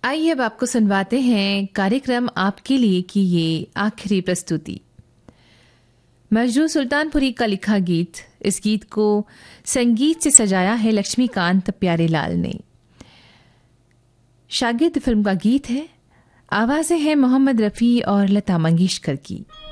आइए अब आपको सुनवाते हैं कार्यक्रम आपके लिए की ये आखिरी प्रस्तुति। मजरू सुल्तानपुरी का लिखा गीत। इस गीत को संगीत से सजाया है लक्ष्मीकांत प्यारेलाल ने। शागिर्द फिल्म का गीत है। आवाजें हैं मोहम्मद रफ़ी और लता मंगेशकर की।